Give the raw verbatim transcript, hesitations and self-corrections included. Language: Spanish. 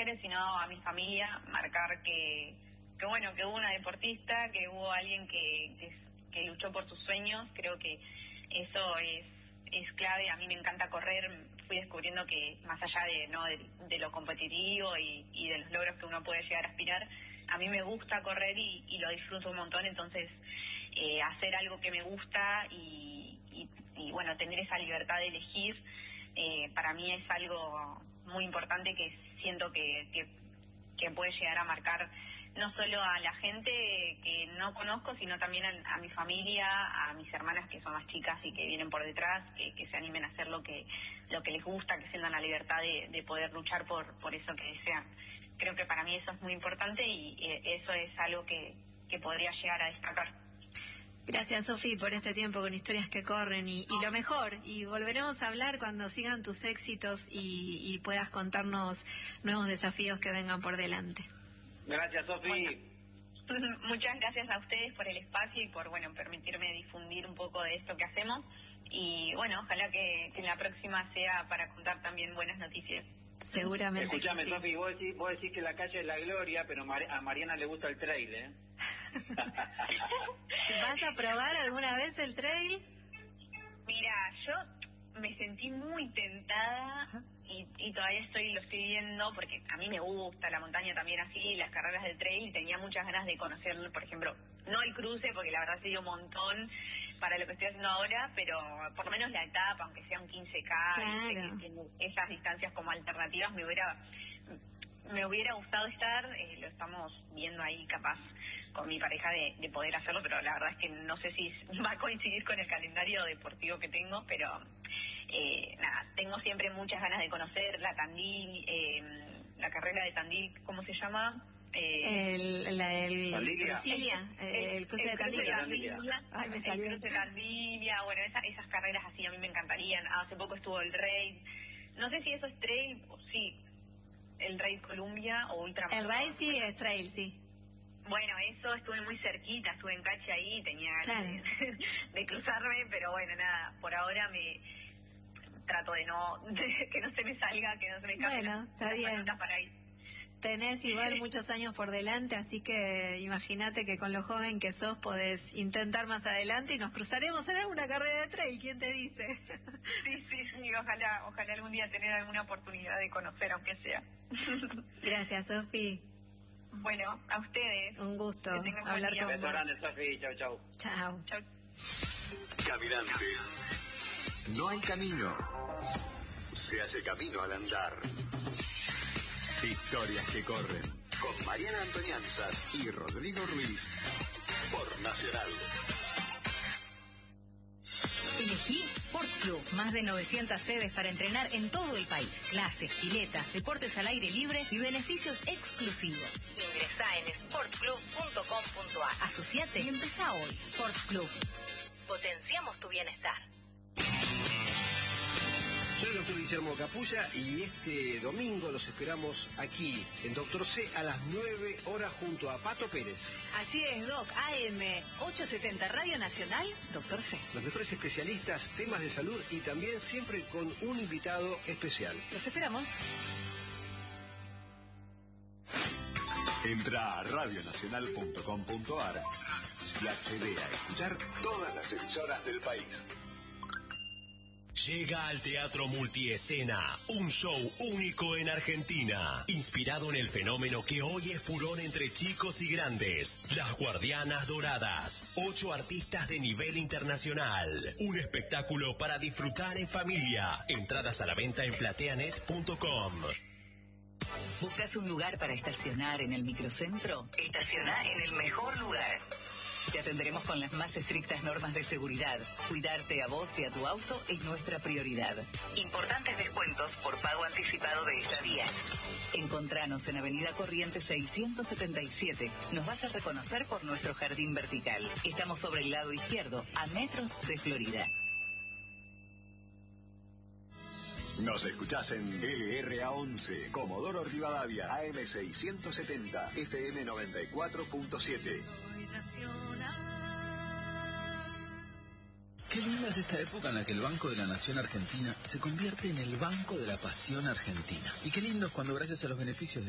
seguidores, sino a mi familia, marcar que, que bueno, que hubo una deportista, que hubo alguien que, que, que luchó por sus sueños. Creo que eso es, es clave. A mí me encanta correr, fui descubriendo que más allá de, ¿no? de, de lo competitivo y, y de los logros que uno puede llegar a aspirar, a mí me gusta correr y, y lo disfruto un montón. Entonces eh, hacer algo que me gusta y, y, y bueno, tener esa libertad de elegir, eh, para mí es algo muy importante que siento que, que, que puede llegar a marcar no solo a la gente que no conozco, sino también a, a mi familia, a mis hermanas que son más chicas y que vienen por detrás, que, que se animen a hacer lo que lo que les gusta, que sientan la libertad de, de poder luchar por, por eso que desean. Creo que para mí eso es muy importante y eh, eso es algo que, que podría llegar a destacar. Gracias, Sofi, por este tiempo con Historias que Corren y, y lo mejor. Y volveremos a hablar cuando sigan tus éxitos y, y puedas contarnos nuevos desafíos que vengan por delante. Gracias, Sofi. Bueno, muchas gracias a ustedes por el espacio y por, bueno, permitirme difundir un poco de esto que hacemos. Y bueno, ojalá que, que en la próxima sea para contar también buenas noticias. Seguramente. Escúchame, que sí. Sofi, vos decís, vos decís que la calle es la gloria, pero a Mariana le gusta el trail, ¿eh? ¿Vas a probar alguna vez el trail? Mira, yo me sentí muy tentada y, y todavía estoy lo estoy viendo porque a mí me gusta la montaña también así, las carreras del trail, y tenía muchas ganas de conocerlo, por ejemplo, no el cruce porque la verdad se dio un montón para lo que estoy haciendo ahora, pero por lo menos la etapa, aunque sea un quince K, claro. que, que esas distancias como alternativas me hubiera me hubiera gustado estar, eh, lo estamos viendo ahí capaz con mi pareja de, de poder hacerlo, pero la verdad es que no sé si va a coincidir con el calendario deportivo que tengo, pero eh, nada, tengo siempre muchas ganas de conocer la Tandil, eh, la carrera de Tandil, ¿cómo se llama? Eh, el la, el Crucilia, el, el, el cruce el de Tandilia. Tandilia. Ay, me salió. El cruce de Tandilia, bueno, esa, esas carreras así a mí me encantarían. Hace poco estuvo el Raid, no sé si eso es trail, o sí, el Raid Columbia o Ultramar. El Raid sí es trail, sí. Bueno, eso estuve muy cerquita, estuve en Cache ahí, tenía ganas claro. de, de cruzarme, pero bueno, nada, por ahora me trato de no, de que no se me salga, que no se me escape. Bueno, está bien. Para ir. Tenés igual muchos años por delante, así que imagínate que con lo joven que sos podés intentar más adelante y nos cruzaremos en alguna carrera de trail, ¿quién te dice? Sí, sí, sí, ojalá, ojalá algún día tener alguna oportunidad de conocer, aunque sea. Gracias, Sofi. Bueno, a ustedes. Un gusto hablar con vos. Beso grande, Sofi. Chau, chau. Chau. Chau. Caminante. No hay camino. Se hace camino al andar. Historias que corren. Con Mariana Antonianzas y Rodrigo Ruiz. Por Nacional. Elegí Sport Club. Más de novecientas sedes para entrenar en todo el país. Clases, piletas, deportes al aire libre y beneficios exclusivos. Ingresá en sport club punto com punto a r. Asociate y empezá hoy. Sport Club. Potenciamos tu bienestar. Soy el doctor Guillermo Capulla y este domingo los esperamos aquí, en Doctor C, a las nueve horas junto a Pato Pérez. Así es, Doc. A M ochocientos setenta Radio Nacional, Doctor C. Los mejores especialistas, temas de salud y también siempre con un invitado especial. Los esperamos. Entra a radio nacional punto com punto a r y accede a escuchar todas las emisoras del país. Llega al Teatro Multiescena, un show único en Argentina, inspirado en el fenómeno que hoy es furor entre chicos y grandes, Las Guardianas Doradas, ocho artistas de nivel internacional, un espectáculo para disfrutar en familia, entradas a la venta en plateanet punto com. ¿Buscas un lugar para estacionar en el microcentro? Estaciona en el mejor lugar. Te atenderemos con las más estrictas normas de seguridad. Cuidarte a vos y a tu auto es nuestra prioridad. Importantes descuentos por pago anticipado de estadías. Encontranos en Avenida Corrientes seiscientos setenta y siete. Nos vas a reconocer por nuestro jardín vertical. Estamos sobre el lado izquierdo, a metros de Florida. Nos escuchás en L R A once, Comodoro Rivadavia, A M seiscientos setenta, F M noventa y cuatro punto siete. Qué linda es esta época en la que el Banco de la Nación Argentina se convierte en el Banco de la Pasión Argentina. Y qué lindo es cuando gracias a los beneficios de